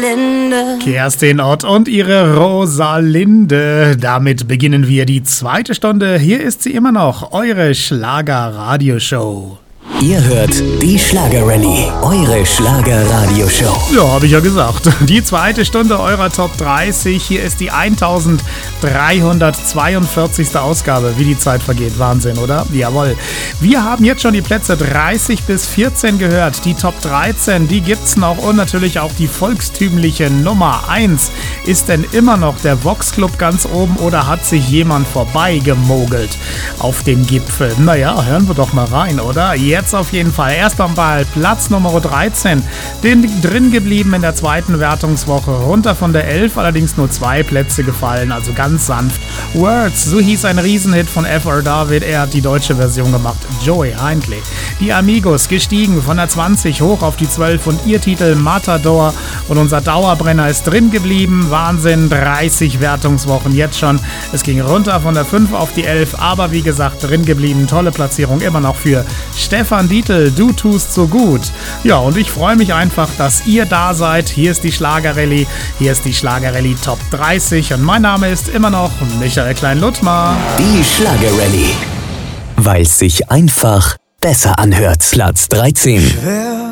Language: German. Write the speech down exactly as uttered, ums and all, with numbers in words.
Rosalinde. Kerstin Ott und ihre Rosalinde. Damit beginnen wir die zweite Stunde. Hier ist sie immer noch, eure Schlager-Radioshow. Ihr hört die Schlager-Rallye, eure Schlager-Radioshow. Ja, habe ich ja gesagt. Die zweite Stunde eurer Top dreißig. Hier ist die eintausenddreihundertzweiundvierzigste Ausgabe. Wie die Zeit vergeht. Wahnsinn, oder? Jawohl. Wir haben jetzt schon die Plätze dreißig bis vierzehn gehört. Die Top dreizehn, die gibt's noch. Und natürlich auch die volkstümliche Nummer eins. Ist denn immer noch der Vox Club ganz oben oder hat sich jemand vorbeigemogelt auf dem Gipfel? Naja, hören wir doch mal rein, oder? Jetzt auf jeden Fall. Erst einmal Platz Nummer dreizehn. Den drin geblieben in der zweiten Wertungswoche. Runter von der elf, allerdings nur zwei Plätze gefallen, also ganz sanft. Words, so hieß ein Riesenhit von F R David. Er hat die deutsche Version gemacht. Joey Hindley. Die Amigos gestiegen von der zwanzig hoch auf die zwölf und ihr Titel Matador. Und unser Dauerbrenner ist drin geblieben. Wahnsinn, dreißig Wertungswochen jetzt schon. Es ging runter von der fünf auf die elf, aber wie gesagt, drin geblieben. Tolle Platzierung immer noch für Stefan Dietl, du tust so gut. Ja, und ich freue mich einfach, dass ihr da seid. Hier ist die Schlager-Rallye, hier ist die Schlager-Rallye Top dreißig und mein Name ist immer noch Michael Klein-Luttmer. Die Schlager-Rallye, weil es sich einfach besser anhört. Platz dreizehn.